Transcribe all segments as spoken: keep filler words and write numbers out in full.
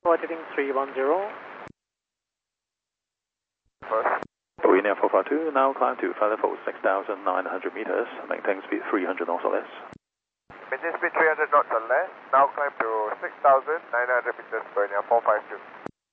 Forwarding three one zero. Bohemia four five two, now climb to flight level six thousand nine hundred meters, maintain speed three hundred knots or less. Maintain speed three hundred knots or less, now climb to six thousand nine hundred meters, Bohemia four five two.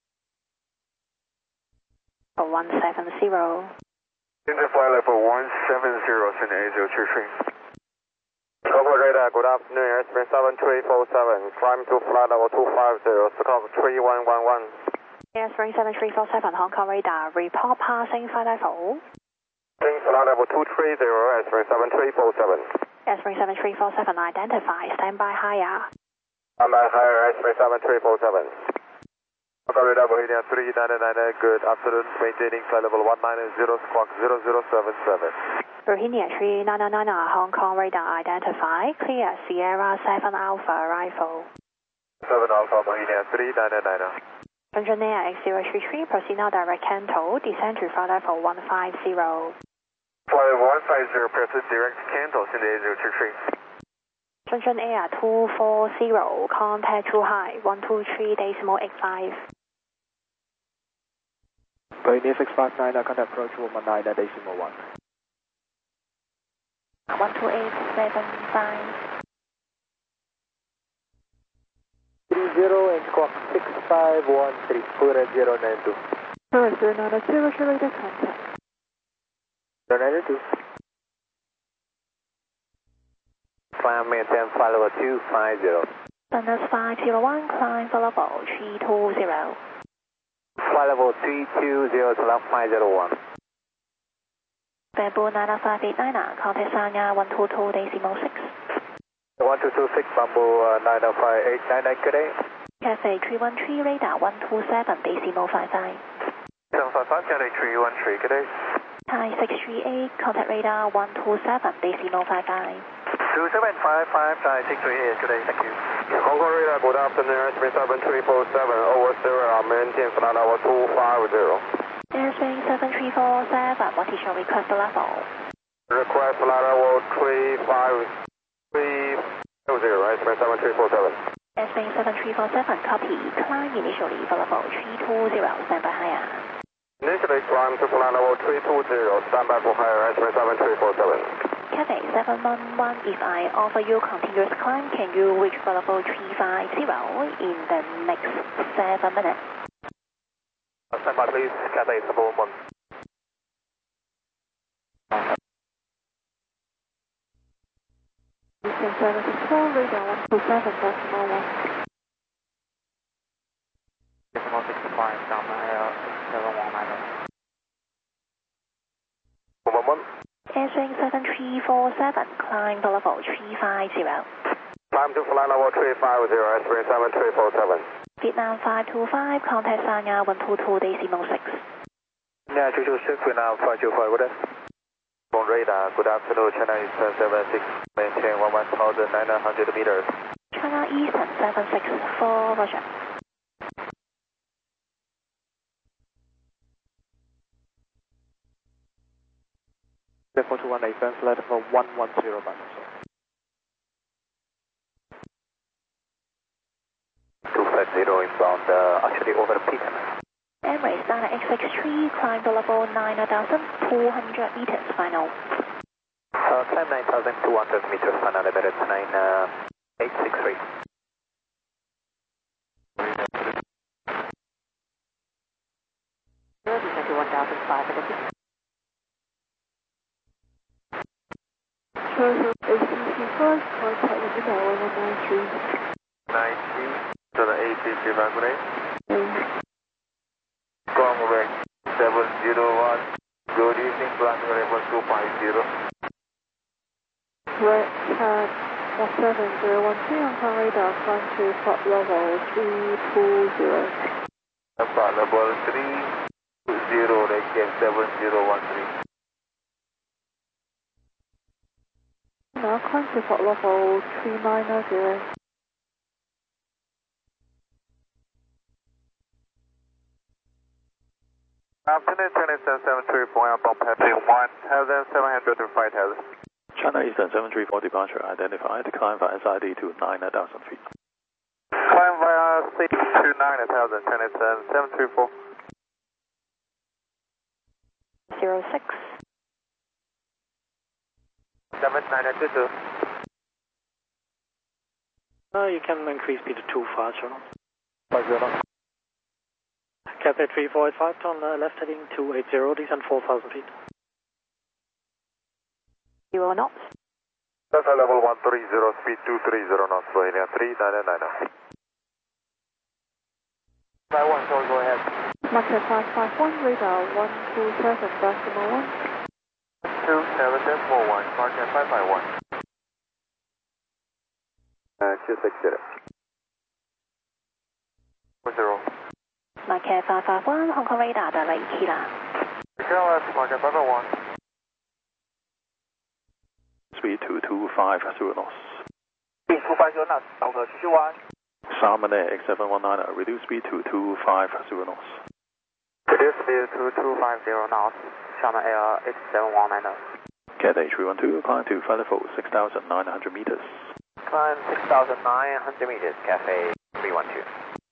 one seven zero. Into flight level one seven zero, send eight zero two three. Local radar, good afternoon, airspace seven three four seven, climb to flight level two five zero, Squawk three one one one. Airspring seven three four seven, Hong Kong radar, report passing flight level. Passing flight level two three zero, airspace seven three four seven. Airspring seven three four seven, identify, standby higher. Standby higher, airspace seven three four seven. Hong Kong radar, Bohemia three nine nine, good afternoon, maintaining flight level one nine zero, Squawk zero zero seven seven. Bohemia three nine nine, Hong Kong radar, identify, clear Sierra seven Alpha arrival. seven Alpha, Bohemia three nine nine. Shenzhen Air X zero three three, proceed now direct Canto, descend to flight level one five zero. Flight level one five zero, proceed direct Canto, send eight zero two three. Shenzhen Air two four zero, contact too high, one two three decimal eight five. Bohemia six five nine, contact approach one nine decimal one. one two eight seven five. three zero and squawk six five one three, four zero nine two. zero zero nine zero, radar contact. zero nine two. Climb maintain flight level two five zero. Dennis five zero one, climb for level three two zero. Flight level three two zero, select five zero one. Bamboo nine five eight nine, contact Sanya one two two decimal six. one two two six, Bamboo uh, nine five eight nine nine, good day. Cathay three one three, radar one two seven decimal five five. seven five five, Cathay three one three, good day. Thai six three eight, contact radar one two seven decimal five five. two seven five five, Thai six three eight, good day, thank you. Hong Kong radar, good afternoon, airspace seven three four seven, over Sierra, maintain flight level two five zero. Airspace seven three four seven, what is your request level? Request flight level three five zero, airspace seven three four seven. Airspace seven three four seven, copy, climb initially for level three two zero, standby higher. Initially climb to flight level three two zero, standby for higher, airspace seven three four seven. Cathay seven one one, if I offer you continuous climb, can you reach for level three five zero in the next seven minutes? Standby please, Cathay seven one one. Houston seven six four, radar one two seven, decimal one. Decimal six five, down air seven one nine. one one. Airspace seven three four seven, climb for level three five zero. Climb to flight level three five zero, airspace seven three four seven. Vietnam five two five, contact Sanya one two two decimal six. Yeah, two two six, Vietnam five two five, good day. On radar, good afternoon, China Eastern seven six, maintain one thousand nine hundred meters. China Eastern seven six four, Roger. four two one eight, flight level one one zero, two five zero inbound, uh, actually over peak. Emirates Nana X six three, climb to level nine thousand two hundred meters, final. Uh, climb nine thousand two hundred meters, final limit nine eight six three. twenty-one thousand five hundred. Charter A C C five, contact with the one one nine three. nine three, to the A C C Bangladesh. Mm. Strong rank seven zero one, good evening, flight level two five zero. Red Cat one seven zero one three, Hong Kong radar, climb to flight level three two zero. Flight level three two zero, again seven zero one three. Now climb to flight level three nine zero. Afternoon, China Eastern seven three four, outbound passing one thousand seven hundred to five thousand. China Eastern seven three four departure identified, climb via S I D to nine thousand feet. Climb via six two nine thousand, Tennyson, seven three four. zero six. seven nine two two. Uh, you can increase speed to two five zero. five zero. Cathay three four eight five, turn uh, left heading two eight zero, descend four thousand feet. Zero knots. Delta level one three zero, speed two three zero knots, Slovenia three nine nine nine. five one, so go ahead. Market five five one, radar one two seven decimal one. two seven decimal one, market five five one. Uh, two six zero. four zero. Market five five one, Hong Kong radar 的雷 key 啦。 K L S, market five five one. Speed two two five zero knots. Speed two five zero knots, 导可继续弯。 Salmon Air X seven one nine, reduce speed to two five zero knots. Reduce speed to two five zero knots, Salmon Air X seven one nine. Cathay three one two, climb to flight level six thousand nine hundred meters. Climb six thousand nine hundred meters, Cathay three one two.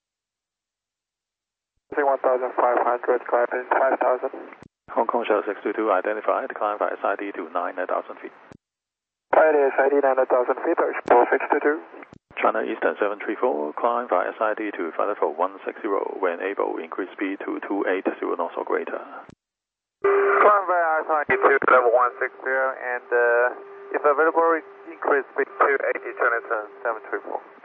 one thousand five hundred, climbing five thousand. Hong Kong Shell six two two identified, climb via S I D to nine thousand feet. Pilot S I D nine thousand feet, Expo six two two. China Eastern seven three four, climb via S I D to flight level one sixty, when able, increase speed to two eighty knots or greater. Climb via S I D to level one sixty, and uh, if available, increase speed to eighty, Chinese seven three four.